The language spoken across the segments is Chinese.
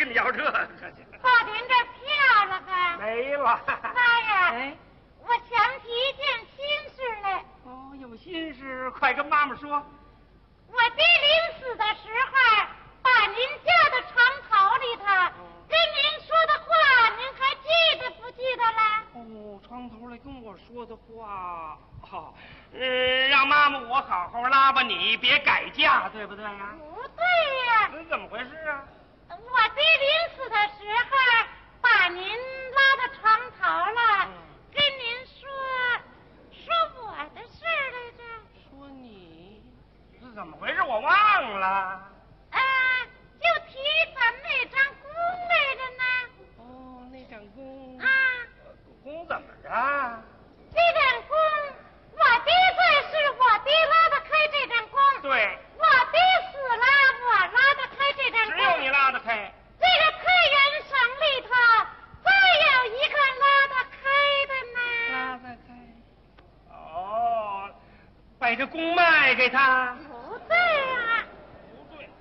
你要这个去？ 把您这票了吧？ 没了。 妈呀！ 哎， 我想起一件心事来。 哦，有心事，快跟妈妈说。 我爹临死的时候，把您家的床头里头跟您说的话，您还记得不记得了？ 哦，床头里跟我说的话，让妈妈我好好拉吧你，别改嫁，对不对呀？ 不对呀。 怎么回事啊？ 我爹临死的时候，把您拉到床头了，跟您说我的事来着。 说你是怎么回事？我忘了。 就提咱们那张弓来着呢。 哦，那张弓弓怎么着？ 这张弓，我爹在世，我爹拉得开这张弓。 对。 我爹死了，我拉得开这张弓。 只有你拉得开。 这个太原省里头，再有一个拉得开的呢。 拉得开。哦，把这弓卖给他。 不对啊。 不对。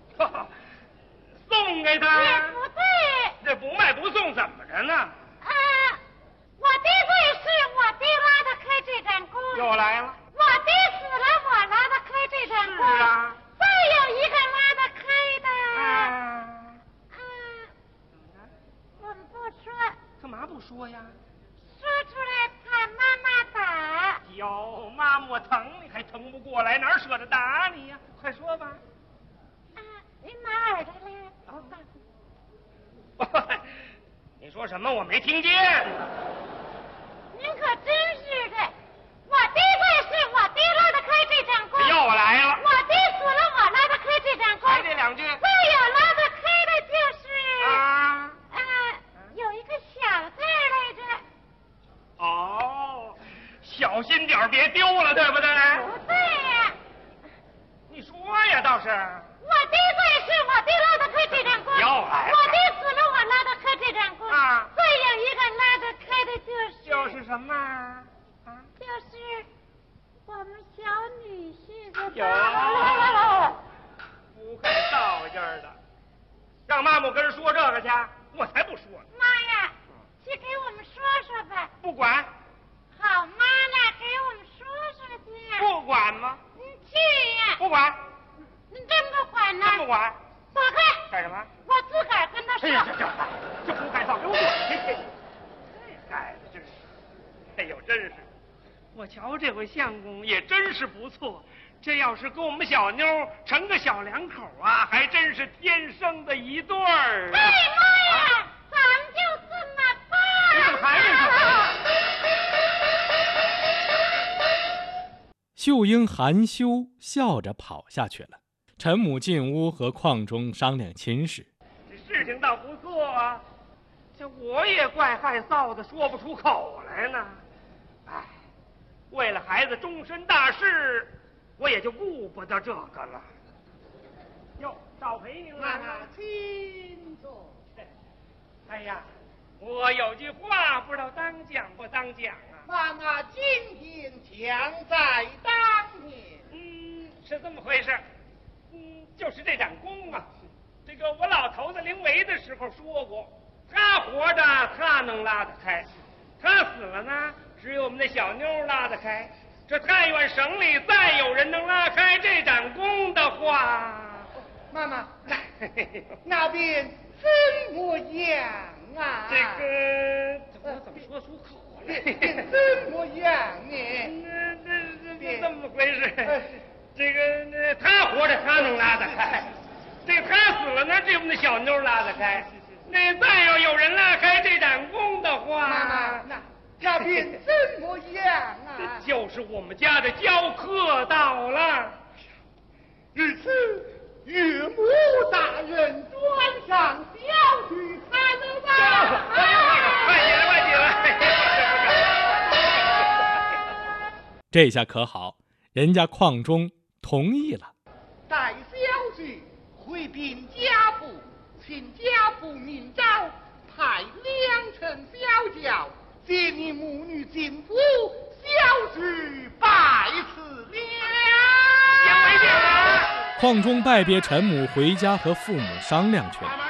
送给他。 也不对。 这不卖不送怎么着呢？ 我爹在世，我爹拉得开这张弓。 又来了。 我爹死了，我拉得开这张弓。 是啊。 再有一个拉得开的。 怎么着？ 我们不说。 干嘛不说呀？ 说出来怕妈妈打。 哟，妈妈我疼你还疼不过来，哪舍得打你呀？快说吧。 您拿耳朵来。 你说什么？我没听见。 您可真是的，我爹在世，我爹拉得开这张弓。 又来了。 我爹死了，我拉得开这张弓。 还这两句。 再有拉得开的就是有一个小字来着。 哦，小心点别丢了，对不对？ 不对呀。 你说呀，倒是。 我爹在世，我爹拉得开这张弓。 又来了。 我爹死了，我拉得开这张弓。再有一个拉得开的就是什么？ 就是我们小女婿的。 不会造劲儿的，让妈妈我跟人说这个去，我才不说呢。 妈呀，去给我们说说吧。 不管。 好妈呢，给我们说说去。 不管吗？ 你去呀。 不管。 你真不管呢？ 真不管。 躲开。 干什么？ 我自个儿跟他说。 这胡改造，给我滚！这孩子真是，哎呦，真是，我瞧这回相公也真是不错。这要是跟我们小妞成个小两口啊，还真是天生的一对儿。 哎妈呀，咱们就这么办。 你怎么还没说？ 秀英含羞笑着跑下去了。陈母进屋和邝忠商量亲事。 这事情倒不错啊，这我也怪害臊的，说不出口来呢。哎，为了孩子终身大事，我也就顾不得这个了。哟，少陪您了。 妈妈，请坐。 哎呀，我有句话不知道当讲不当讲啊。 妈妈今天强在当年。 是这么回事。就是这盏弓啊，这个我老头子临危的时候说过，他活着他能拉得开，他死了呢，只有我们那小妞拉得开。这太原省里再有人能拉开这盏弓的话， 妈妈，那边怎么样啊？ 这个我怎么说出口来？ 怎么样呢？ 这这么回事。这个他活着他能拉得开，这个他死了呢，只有我们那小妞拉得开。那再要有人拉开这盏弓的话， 妈妈，那边怎么样啊？ 就是我们家的教客到了。 日此岳母大人转上小婿看了吧？ 快起来，快起来！ 这下可好，人家邝忠同意了。 待小婿回禀家父，请家父明诏派2乘小轿接你母女进府，小婿拜辞了。 先回去了。 邝忠拜别陈母，回家和父母商量去了。